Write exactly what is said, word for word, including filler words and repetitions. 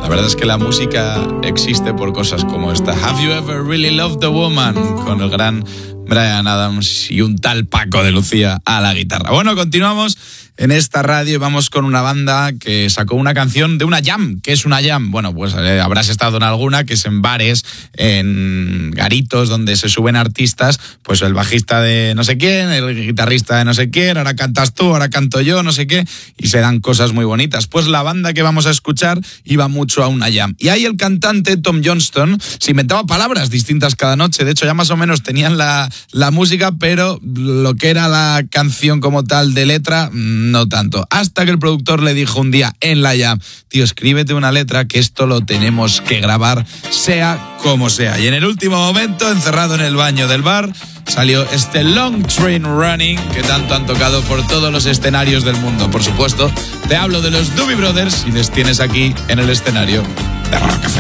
La verdad es que la música existe por cosas como esta. Have you ever really loved a woman? Con el gran Bryan Adams y un tal Paco de Lucía a la guitarra. Bueno, continuamos en esta radio y vamos con una banda que sacó una canción de una jam. ¿Qué es una jam? Bueno, pues eh, habrás estado en alguna, que es en bares, en garitos donde se suben artistas, pues el bajista de no sé quién, el guitarrista de no sé quién, ahora cantas tú, ahora canto yo, no sé qué, y se dan cosas muy bonitas. Pues la banda que vamos a escuchar iba mucho a una jam. Y ahí el cantante, Tom Johnston, se inventaba palabras distintas cada noche. De hecho, ya más o menos tenían la, la música, pero lo que era la canción como tal de letra, no tanto. Hasta que el productor le dijo un día en la jam: tío, escríbete una letra que esto lo tenemos que grabar, sea como sea. Y en el último momento, encerrado en el baño del bar, salió este Long Train Running que tanto han tocado por todos los escenarios del mundo. Por supuesto, te hablo de los Doobie Brothers y les tienes aquí en el escenario de Rock F M.